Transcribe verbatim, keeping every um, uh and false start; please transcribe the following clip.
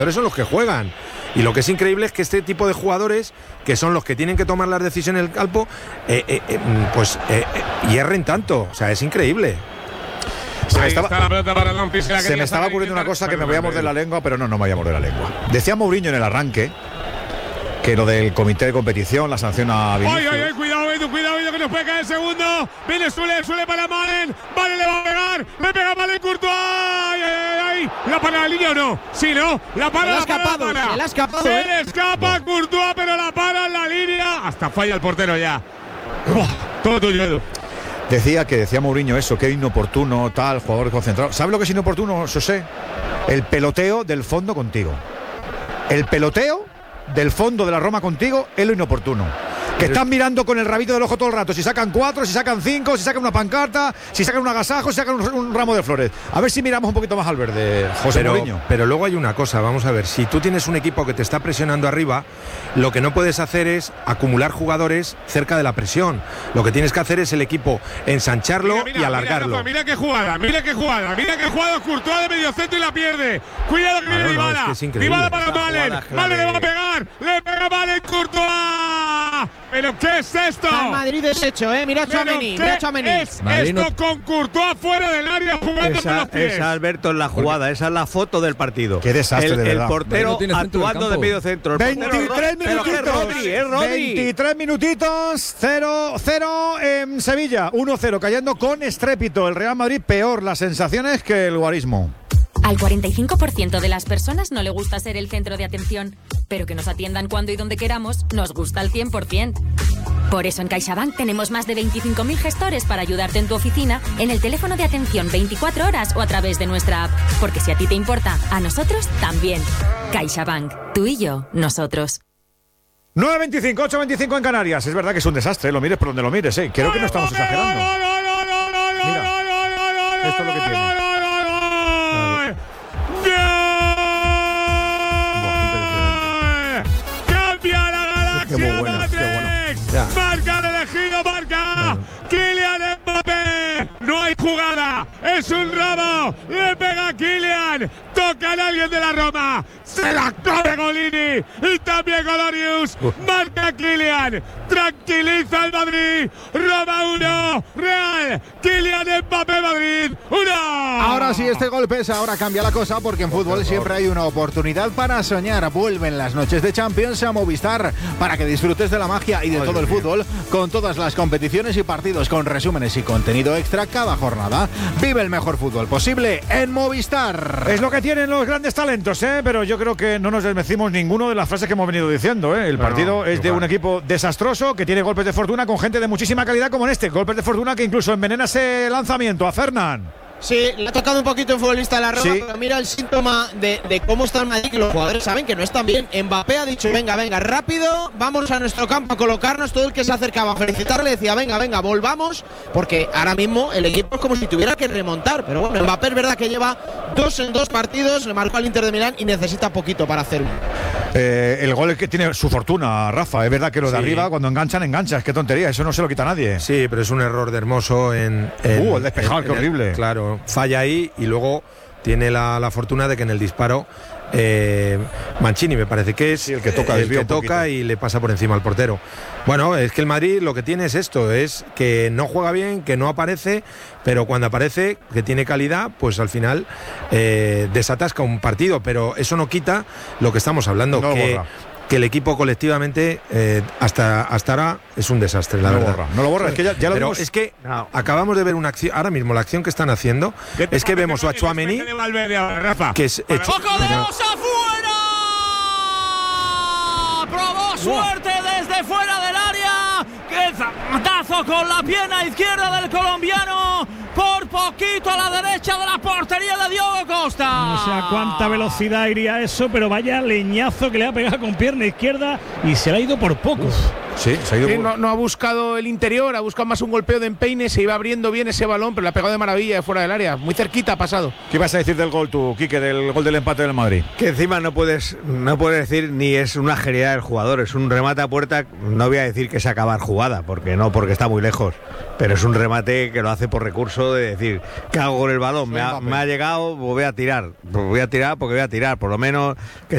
son los que juegan. Y lo que es increíble es que este tipo de jugadores, que son los que tienen que tomar las decisiones en el campo, eh, eh, eh, pues eh, eh, hierren tanto. O sea, es increíble. Se me estaba, se me estaba ocurriendo una cosa que me voy a morder la lengua, pero no, no me voy a morder la lengua. Decía Mourinho en el arranque que lo del comité de competición, la sanción a Vinicius. ¡Ay, ay, ay! Cuidado, Edu, cuidado, Edu, que nos puede caer el segundo. Viene Sule, Sule para Malen. Vale, le va a pegar. Le pega Malen, Courtois. ¡Ay, ay, ay! ¿La para la línea o no? Sí, ¿no? La para, se la escapado, para. se le ha escapado. Se ¿eh? le escapa bueno. Courtois, pero la para en la línea. Hasta falla el portero ya. Oh, todo tuyo, Edu. Decía que decía Mourinho eso, que es inoportuno, tal, jugador concentrado. ¿Sabe lo que es inoportuno, José? El peloteo del fondo contigo. El peloteo del fondo de la Roma contigo es lo inoportuno. Que están mirando con el rabito del ojo todo el rato. Si sacan cuatro, si sacan cinco, si sacan una pancarta, si sacan un agasajo, si sacan un, un ramo de flores. A ver si miramos un poquito más al verde, José pero, Mourinho. Pero luego hay una cosa, vamos a ver. Si tú tienes un equipo que te está presionando arriba, lo que no puedes hacer es acumular jugadores cerca de la presión. Lo que tienes que hacer es el equipo ensancharlo mira, mira, y alargarlo. Mira, Rafa, mira qué jugada, mira qué jugada, mira qué jugada Courtois de medio centro y la pierde. Cuidado que viene no, no, Dybala. es que es Dybala para Esta Malen. jugada clave. Malen le va a pegar. Le pega Malen Courtois. ¿Pero qué es esto? Está el Madrid deshecho, ¿eh? Mira a Tchouaméni, mira a Tchouaméni. Es Madrid esto no- con Courtois fuera del área jugando Esa, con los pies. esa, Alberto, es la jugada, esa es la foto del partido. Qué desastre, el, de verdad. El portero No tiene centro del actuando de campo. medio centro. El portero veintitrés Ro- pero que es minutitos. Rodri, es Rodri. veintitrés minutitos. cero cero en Sevilla. uno cero cayendo con estrépito. El Real Madrid peor las sensaciones que el guarismo. Al cuarenta y cinco por ciento de las personas no le gusta ser el centro de atención, pero que nos atiendan cuando y donde queramos nos gusta al cien por ciento. Por eso en CaixaBank tenemos más de veinticinco mil gestores para ayudarte en tu oficina, en el teléfono de atención veinticuatro horas o a través de nuestra app. Porque si a ti te importa, a nosotros también. CaixaBank, tú y yo, nosotros. nueve veinticinco, ocho veinticinco en Canarias. Es verdad que es un desastre, lo mires por donde lo mires, ¿eh? Creo que no estamos exagerando. Mira, esto es lo que tiene. ¡Cambia la galaxia! Qué muy buena, qué Matrix! Ya. ¡Marca el elegido, marca! ¡Kylian Mbappé! ¡No hay jugada! ¡Es un robo! ¡Le pega a Kylian! ¡Toca a alguien de la Roma! ¡Se la come Golini! ¡Y también Golorius! ¡Marca Kylian! ¡Tranquiliza el Madrid! ¡Roma uno! ¡Real! ¡Kylian Mbappé Madrid! ¡uno! Ahora sí, este golpe es ahora cambia la cosa porque en fútbol siempre hay una oportunidad para soñar. Vuelven las noches de Champions a Movistar para que disfrutes de la magia y de todo el fútbol con todas las competiciones y partidos con resúmenes y contenido extra cada jornada. Vive el mejor fútbol posible en Movistar. Es lo que tienen los grandes talentos, ¿eh? Pero yo creo que no nos desmecimos ninguno de las frases que hemos venido diciendo, ¿eh? El No, partido no, es de igual. un equipo desastroso que tiene golpes de fortuna con gente de muchísima calidad como en este. Golpes de fortuna que incluso envenena ese lanzamiento a Fernán. Sí, le ha tocado un poquito un futbolista a la Roma, Sí. pero mira el síntoma de, de cómo está el Madrid, que los jugadores saben que no están bien. Mbappé ha dicho, venga, venga, rápido, vamos a nuestro campo a colocarnos. Todo el que se acercaba a felicitarle decía, venga, venga, volvamos, porque ahora mismo el equipo es como si tuviera que remontar. Pero bueno, Mbappé es verdad que lleva dos en dos partidos, le marcó al Inter de Milán y necesita poquito para hacer uno. Eh, el gol es que tiene su fortuna, Rafa. Es verdad que lo de Sí. arriba, cuando enganchan, enganchas. Qué tontería, eso no se lo quita nadie. Sí, pero es un error de Hermoso en… en Uh, el despejado, en- qué en el- horrible. Claro, falla ahí y luego tiene la, la fortuna de que en el disparo eh, Mancini me parece que es Sí, el que toca, el desvía que un toca poquito. y le pasa por encima al portero. Bueno, es que el Madrid lo que tiene es esto, es que no juega bien, que no aparece, pero cuando aparece, que tiene calidad, pues al final eh, desatasca un partido, pero eso no quita lo que estamos hablando, No lo que, borra. que el equipo colectivamente eh, hasta, hasta ahora es un desastre, la no lo verdad. borra, no lo borra, es que ya, ya lo Pero vimos. es que acabamos de ver una acción, ahora mismo la acción que están haciendo es que vemos a Tchouaméni, que es hecho, ¡Poco de Osa afuera! ¡Probó suerte desde fuera del área! ¡Qué zapatazo con la pierna izquierda del colombiano! Por poquito a la derecha de la portería de Diogo Costa. No sé a cuánta velocidad iría eso, pero vaya leñazo que le ha pegado con pierna izquierda y se le ha ido por poco. Sí, se ha ido Sí, por- no, no ha buscado el interior, ha buscado más un golpeo de empeine, se iba abriendo bien ese balón, pero le ha pegado de maravilla de fuera del área, muy cerquita ha pasado. ¿Qué ibas a decir del gol tú, Quique, del gol del empate del Madrid? Que encima no puedes, no puedes decir ni es una genialidad del jugador, es un remate a puerta, no voy a decir que es acabar jugada, porque no, porque está muy lejos, pero es un remate que lo hace por recurso de decir, ¿qué hago con el balón? Me ha, me ha llegado, pues voy a tirar, pues voy a tirar porque voy a tirar, por lo menos que